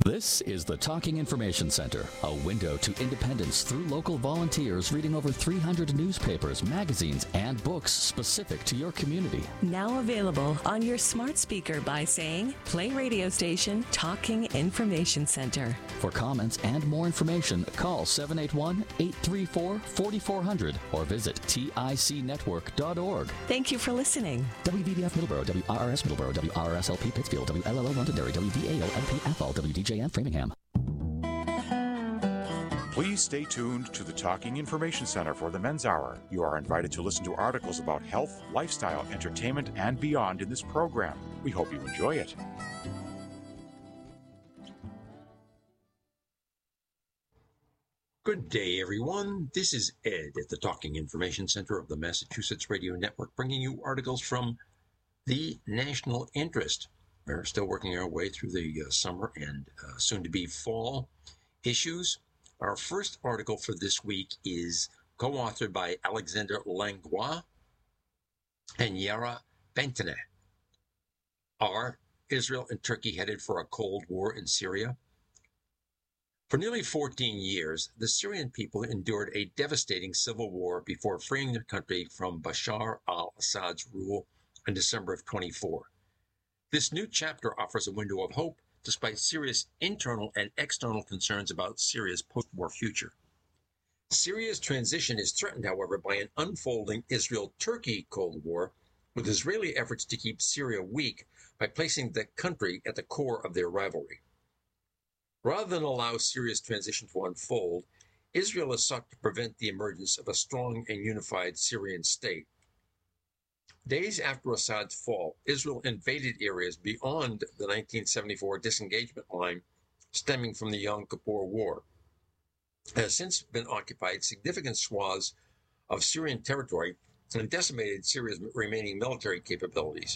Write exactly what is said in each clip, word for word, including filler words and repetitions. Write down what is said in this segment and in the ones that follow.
This is the Talking Information Center, a window to independence through local volunteers reading over three hundred newspapers, magazines, and books specific to your community. Now available on your smart speaker by saying, play radio station Talking Information Center. For comments and more information, call seven eight one, eight three four, four four zero zero or visit tic network dot org. Thank you for listening. W V B F Middleborough, W R R S Middleborough, W R R S L P Pittsfield, W L L O Londonderry, W V A O L P Athol, W D J M Framingham. Please stay tuned to the Talking Information Center for the Men's Hour. You are invited to listen to articles about health, lifestyle, entertainment, and beyond in this program. We hope you enjoy it. Good day, everyone. This is Ed at the Talking Information Center of the Massachusetts Radio Network, bringing you articles from the national interest. We're still working our way through the uh, summer and uh, soon-to-be fall issues. Our first article for this week is co-authored by Alexander Langlois and Yara Bentene. Are Israel and Turkey headed for a Cold War in Syria? For nearly fourteen years, the Syrian people endured a devastating civil war before freeing their country from Bashar al-Assad's rule in December of twenty-four. This new chapter offers a window of hope despite serious internal and external concerns about Syria's post-war future. Syria's transition is threatened, however, by an unfolding Israel-Turkey Cold War, with Israeli efforts to keep Syria weak by placing the country at the core of their rivalry. Rather than allow Syria's transition to unfold, Israel has sought to prevent the emergence of a strong and unified Syrian state. Days after Assad's fall, Israel invaded areas beyond the nineteen seventy-four disengagement line stemming from the Yom Kippur War. It has since been occupied significant swaths of Syrian territory and decimated Syria's remaining military capabilities.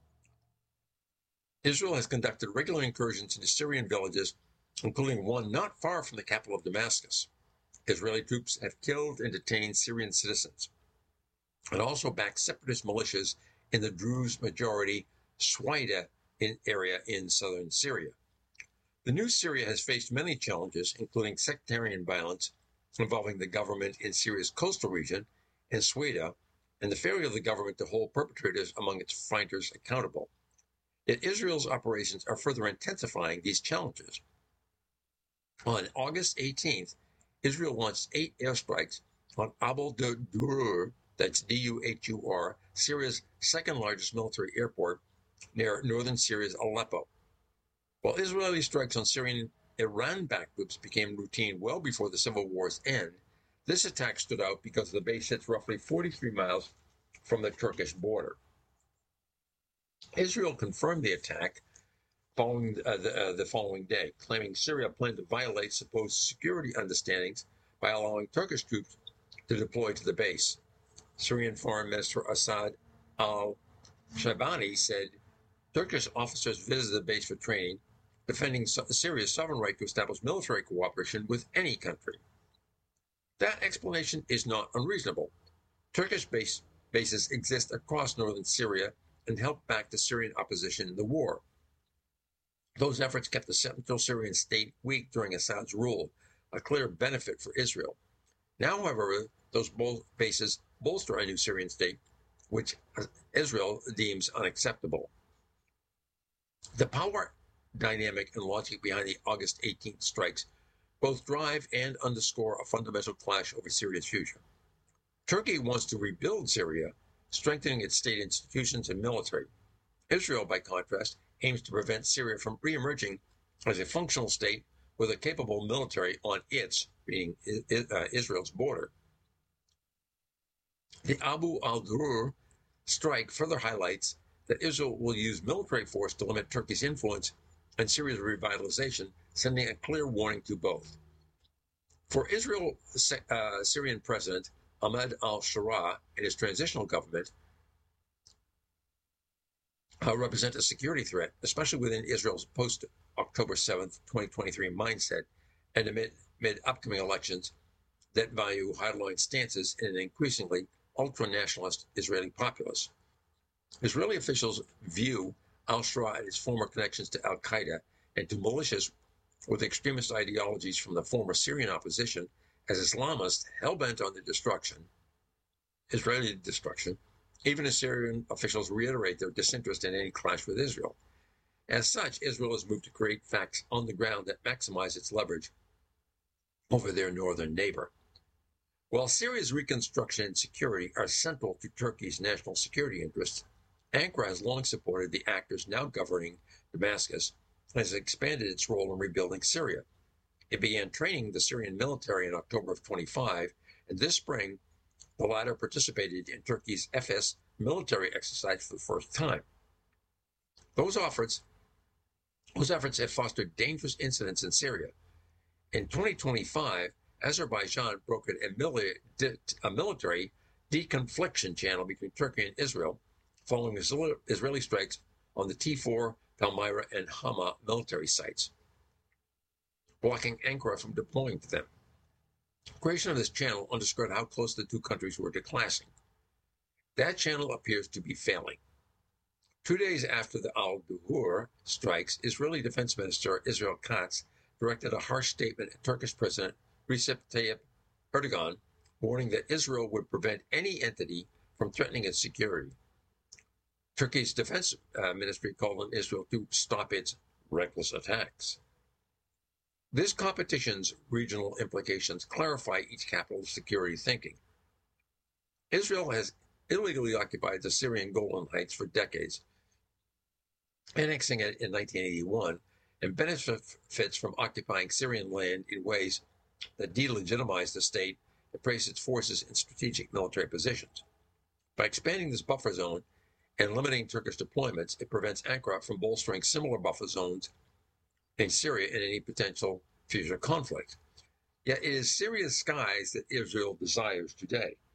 Israel has conducted regular incursions into Syrian villages, including one not far from the capital of Damascus. Israeli troops have killed and detained Syrian citizens, and also backed separatist militias in the Druze-majority Swaida area in southern Syria. The new Syria has faced many challenges, including sectarian violence involving the government in Syria's coastal region and Swaida, and the failure of the government to hold perpetrators among its fighters accountable. Yet Israel's operations are further intensifying these challenges. On August eighteenth, Israel launched eight airstrikes on Abu Dur, that's D U H U R, Syria's second largest military airport near northern Syria's Aleppo. While Israeli strikes on Syrian Iran-backed groups became routine well before the civil war's end, this attack stood out because the base sits roughly forty-three miles from the Turkish border. Israel confirmed the attack following uh, the, uh, the following day, claiming Syria planned to violate supposed security understandings by allowing Turkish troops to deploy to the base. Syrian Foreign Minister Assad al-Shaibani said Turkish officers visited the base for training, defending Syria's sovereign right to establish military cooperation with any country. That explanation is not unreasonable. Turkish base, bases exist across northern Syria and help back the Syrian opposition in the war. Those efforts kept the central Syrian state weak during Assad's rule, a clear benefit for Israel. Now, however, those both bases bolster a new Syrian state, which Israel deems unacceptable. The power dynamic and logic behind the August eighteenth strikes both drive and underscore a fundamental clash over Syria's future. Turkey wants to rebuild Syria, strengthening its state institutions and military. Israel, by contrast, aims to prevent Syria from re-emerging as a functional state with a capable military on its, being uh, Israel's, border. The Abu al-Dur strike further highlights that Israel will use military force to limit Turkey's influence and Syria's revitalization, sending a clear warning to both. For Israel, uh, Syrian President Ahmed al-Shara and his transitional government uh, represent a security threat, especially within Israel's post-October seventh, twenty twenty-three mindset, and amid, amid upcoming elections that value hardline stances in an increasingly ultra-nationalist Israeli populace. Israeli officials view al-Shara and his former connections to al-Qaeda and to militias with extremist ideologies from the former Syrian opposition as Islamists hell-bent on the destruction, Israeli destruction, even as Syrian officials reiterate their disinterest in any clash with Israel. As such, Israel has moved to create facts on the ground that maximize its leverage over their northern neighbor. While Syria's reconstruction and security are central to Turkey's national security interests, Ankara has long supported the actors now governing Damascus and has expanded its role in rebuilding Syria. It began training the Syrian military in October of twenty-five, and this spring, the latter participated in Turkey's F S military exercise for the first time. Those efforts, those efforts have fostered dangerous incidents in Syria. In twenty twenty-five, Azerbaijan brokered a, mili- a military deconfliction channel between Turkey and Israel following Israeli strikes on the T four, Palmyra, and Hama military sites, blocking Ankara from deploying to them. Creation of this channel underscored how close the two countries were to clashing. That channel appears to be failing. Two days after the Al-Duhur strikes, Israeli Defense Minister Israel Katz directed a harsh statement at Turkish President Recep Tayyip Erdogan, warning that Israel would prevent any entity from threatening its security. Turkey's defense uh, ministry called on Israel to stop its reckless attacks. This competition's regional implications clarify each capital's security thinking. Israel has illegally occupied the Syrian Golan Heights for decades, annexing it in nineteen eighty-one, and benefits from occupying Syrian land in ways that delegitimize the state and place its forces in strategic military positions. By expanding this buffer zone and limiting Turkish deployments, it prevents Ankara from bolstering similar buffer zones in Syria in any potential future conflict. Yet it is Syria's skies that Israel desires today.